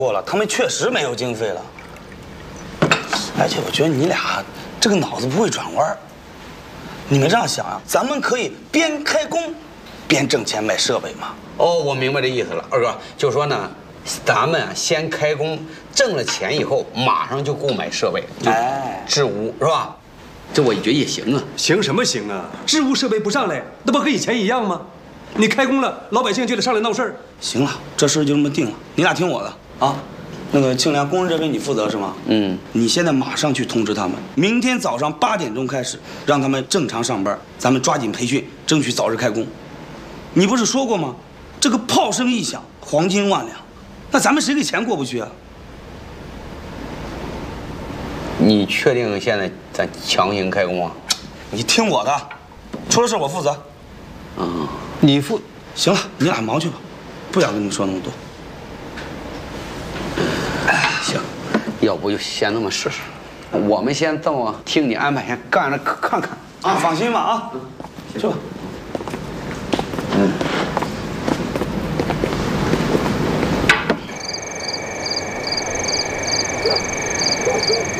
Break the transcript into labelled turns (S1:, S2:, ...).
S1: 过了，他们确实没有经费了。而且我觉得你俩这个脑子不会转弯。你们这样想啊，咱们可以边开工，边挣钱买设备嘛。
S2: 哦，我明白这意思了，二哥，就说呢，咱们先开工，挣了钱以后，马上就购买设备，置屋是吧？这我觉得也行啊。
S3: 行什么行啊？置屋设备不上来，那不和以前一样吗？你开工了，老百姓就得上来闹事儿。
S1: 行了，这事儿就这么定了，你俩听我的啊。那个庆良工人这边你负责是吗？
S2: 嗯，
S1: 你现在马上去通知他们，明天早上8点钟开始，让他们正常上班，咱们抓紧培训，争取早日开工。你不是说过吗？这个炮声一响，黄金万两，那咱们谁给钱过不去啊？
S2: 你确定现在咱强行开工啊？
S1: 你听我的，出了事我负责。
S2: 嗯，你负。
S1: 行了，你俩忙去吧，不想跟你们说那么多。
S2: 行，要不就先那么试试。我们先这么听你安排，先干着看看。
S1: 啊，放心吧啊，去吧。